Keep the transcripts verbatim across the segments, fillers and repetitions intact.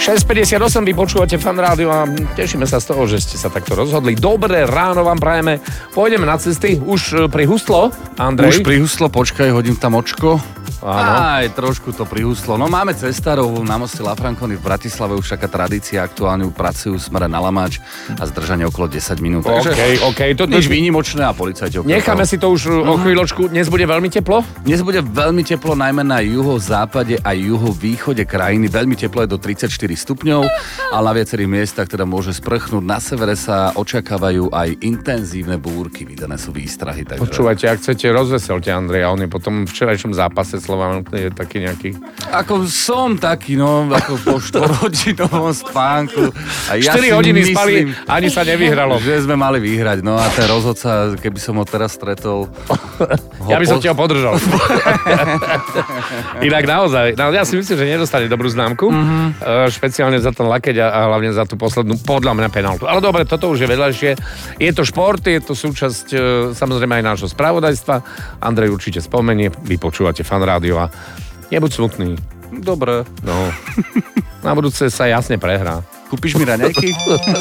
šesť päťdesiatosem, vy počúvate Fan Rádio a tešíme sa z toho, že ste sa takto rozhodli. Dobré ráno vám prajeme. Pôjdeme na cesty. Už prihustlo, Andrej? Už prihustlo, počkaj, hodím tam očko. Áno. Aj, trošku to prihustlo. No máme cestárov na moste La Franconi v Bratislave, už taká tradícia, aktuálne pracujú v smere na Lamáč a zdržanie okolo desať minút. Takže OK, OK. To nič výnimočné a policajti okolo. Necháme si to už mm. o chvíľočku. Dnes bude veľmi teplo? Dnes bude veľmi teplo, najmä na juhozápade a juhovýchode krajiny. Veľmi teplo je do tridsaťštyri stupňov, ale na viacerých miestach teda môže sprchnúť. Na severe sa očakávajú aj intenzívne búrky, vydané sú výstrahy. Takže... Počúvajte, ak chcete, rozveselte Andreja, on je potom v včerajšom zápase Slovan je taký nejaký... Ako som taký, no, ako po štvorhodinovom spánku. A ja štyri hodiny spali, ani sa nevyhralo. Že sme mali vyhrať, no a ten rozhodca, keby som ho teraz stretol... Ja by som ti ho podržal. Inak naozaj, no, ja si myslím, že nedostane dobrú známku, mm-hmm. špeciálne za ten lakeť a hlavne za tú poslednú, podľa mňa penáltu. Ale dobre, toto už je vedľajšie. Je to šport, je to súčasť samozrejme aj nášho spravodajstva. Andrej určite spomenie, vy počúvate Fan Rádio a nebuď smutný. Dobre. No. Na budúce sa jasne prehrá. Kúpiš mi raňajky?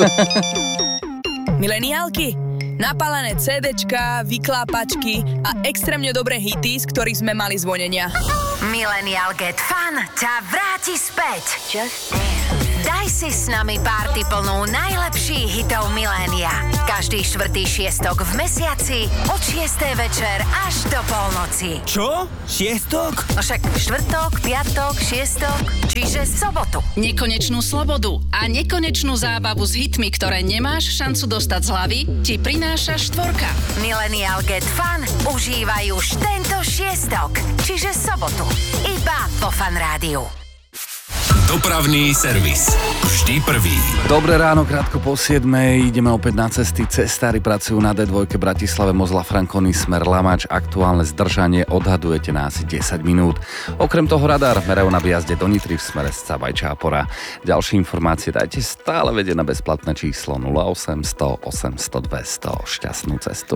Mileniálky, napálené CDčka, vyklápačky a extrémne dobré hity, z ktorých sme mali zvonenia. Millennial Get Fun ťa vráti späť. Just dance. Daj si s nami párty plnú najlepších hitov milénia. Každý štvrtý šiestok v mesiaci od šiestej večer až do polnoci. Čo? Šiestok? No však štvrtok, piatok, šiestok, čiže sobotu. Nekonečnú slobodu a nekonečnú zábavu s hitmi, ktoré nemáš šancu dostať z hlavy, ti prináša štvorka. Millennial Get Fun užívaj už tento šiestok, čiže sobotu. Iba vo Fan Rádiu. Dopravný servis. Vždy prvý. Dobré ráno, krátko po siedmej. Ideme opäť na cesty. Cestári pracujú na dé dva Bratislave, most La Franconi, smer Lamáč. Aktuálne zdržanie odhadujete na asi desať minút. Okrem toho radar merajú na výjazde do Nitry v smere z Cabaj-Čápora. Ďalšie informácie dajte stále vedieť na bezplatné číslo nula osem sto osemsto dvesto. Šťastnú cestu.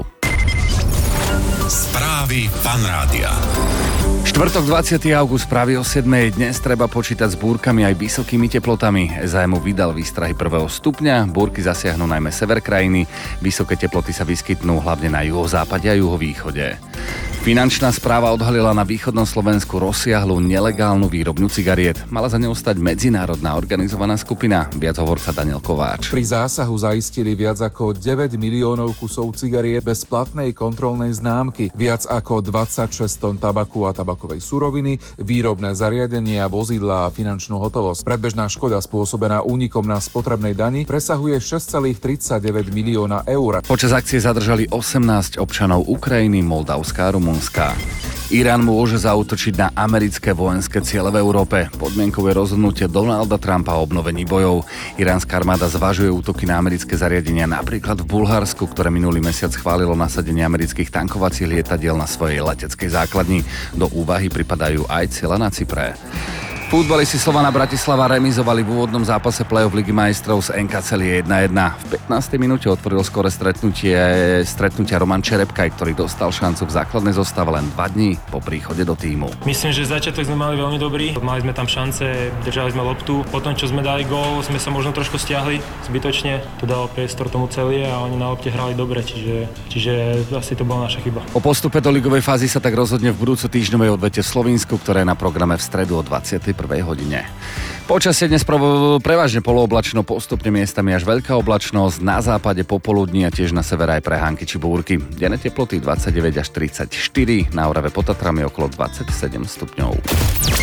Správy Fan Rádia. Štvrtok dvadsiateho augusta práve o siedmej. Dnes treba počítať s búrkami aj vysokými teplotami. es á em vydal výstrahy prvého stupňa, búrky zasiahnu najmä sever krajiny, vysoké teploty sa vyskytnú hlavne na juhozápade a juhovýchode. Finančná správa odhalila na východnom Slovensku rozsiahlu nelegálnu výrobňu cigariet. Mala za ňou stať medzinárodná organizovaná skupina. Viac hovorca Daniel Kováč. Pri zásahu zaistili viac ako deväť miliónov kusov cigariet bez platnej kontrolnej známky, viac ako dvadsaťšesť tón tabaku a tabakovej suroviny, výrobné zariadenia, vozidlá a finančnú hotovosť. Predbežná škoda spôsobená únikom na spotrebnej dani presahuje šesť celá tridsaťdeväť milióna eur. Počas akcie zadržali osemnásť občanov Ukrajiny, Moldavska a Rumunska. Irán môže zaútočiť na americké vojenské ciele v Európe. Podmienkou je rozhodnutie Donalda Trumpa o obnovení bojov. Iránska armáda zvažuje útoky na americké zariadenia napríklad v Bulharsku, ktoré minulý mesiac schválilo nasadenie amerických tankovacích lietadiel na svojej leteckej základni. Do úvahy pripadajú aj cieľa na Cypre. Futbalisti Slovana Bratislava remizovali v úvodnom zápase play-off Ligy majstrov z en ká Celie jedna jedna. V pätnástej minúte otvoril skore stretnutie, stretnutia Roman Čerepkaj, ktorý dostal šancu v základnej zostave len dva dní po príchode do tímu. Myslím, že začiatok sme mali veľmi dobrý. Mali sme tam šance, držali sme loptu. Potom, čo sme dali gól, sme sa možno trošku stiahli zbytočne. To dalo priestor tomu Celie a oni na lopte hrali dobre, čiže, čiže asi to bola naša chyba. O postupe do ligovej fázy sa tak rozhodne v budúco týždňovej odvete v Slovinsku, ktoré je na programe v stredu o dvadsiatej prvej hodine. Počasie dnes prevažne polooblačno, postupne miestami až veľká oblačnosť, na západe popoludní a tiež na severe aj prehánky či búrky. Denné teploty dvadsaťdeväť až tridsaťštyri, na Orave pod Tatrami okolo dvadsaťsedem stupňov.